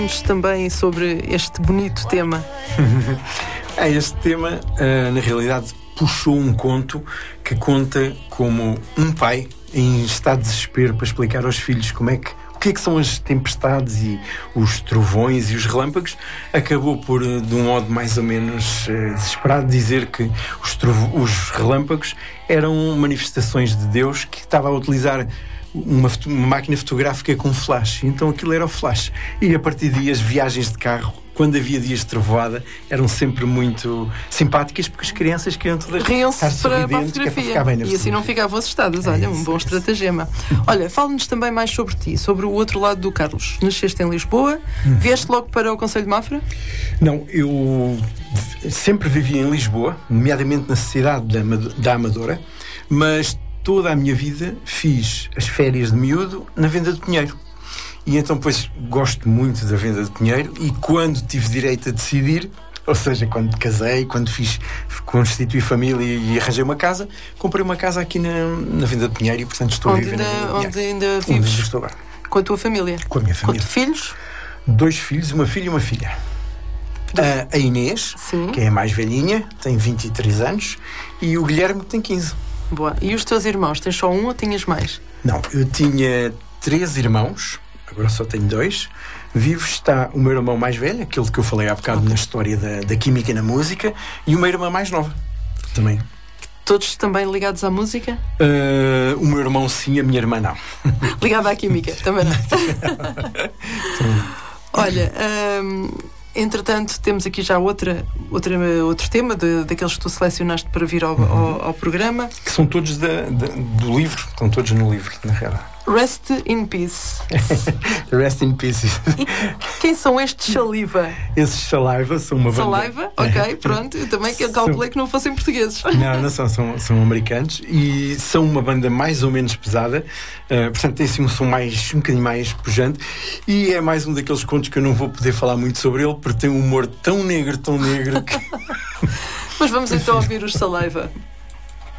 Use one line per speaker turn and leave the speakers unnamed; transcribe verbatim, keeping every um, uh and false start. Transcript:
Também sobre este bonito tema.
É, este tema, uh, na realidade, puxou um conto que conta como um pai em estado de desespero para explicar aos filhos como é que, o que é que são as tempestades e os trovões e os relâmpagos. Acabou por, de um modo mais ou menos uh, desesperado, dizer que os, trovo, os relâmpagos eram manifestações de Deus que estava a utilizar Uma, uma máquina fotográfica com flash. Então aquilo era o flash. E a partir daí as viagens de carro, quando havia dias de trovoada, eram sempre muito simpáticas, porque as crianças queriam todas
riam-se
estar
para, para a
sorridentes, que é para
fotografia.
ficar bem na
E assim
fotografia.
não ficavam assustadas. Olha,
É
um
isso,
bom
é isso.
estratagema. Olha, fala-nos também mais sobre ti, sobre o outro lado do Carlos. Nasceste em Lisboa,
Uhum.
vieste logo para o Concelho de Mafra?
Não, eu sempre vivi em Lisboa, nomeadamente na cidade da, Amado- da Amadora, mas toda a minha vida fiz as férias de miúdo na venda de pinheiro. E então, pois, gosto muito da venda de pinheiro, e quando tive direito a decidir, ou seja, quando casei, quando fiz, constituí família e arranjei uma casa, comprei uma casa aqui na, na venda de pinheiro, e portanto estou
Onde
a viver
ainda,
na venda de
onde
pinheiro.
ainda
Onde
vives?
ainda estou agora.
Com a tua família?
Com a minha família.
Com filhos?
Dois filhos, uma filha e uma filha. A, a Inês,
Sim.
que é a mais velhinha, tem vinte e três anos, e o Guilherme, que tem quinze.
Boa. E os teus irmãos? Tens só um ou tinhas mais?
Não, eu tinha três irmãos, agora só tenho dois. Vivo está o meu irmão mais velho, aquele que eu falei há bocado na história da, da química e na música, e uma irmã mais nova, também.
Todos também ligados à música?
Uh, o meu irmão sim, a minha irmã não.
Ligada à química, também não. Olha, hum, entretanto, temos aqui já outra, outra, outro tema de, daqueles que tu selecionaste para vir ao, ao, ao programa.
Que são todos da, da, do livro, estão todos no livro, na realidade.
Rest in Peace.
Rest in Peace.
E quem são estes Saliva?
Esses Saliva são uma banda...
Saliva? Ok, pronto. Eu também calculei que não fossem portugueses.
Não, não são, são, são americanos, e são uma banda mais ou menos pesada, uh, portanto tem assim um som mais, um bocadinho mais pujante, e é mais um daqueles contos que eu não vou poder falar muito sobre ele, porque tem um humor tão negro, tão negro que...
Mas vamos então ouvir os Saliva.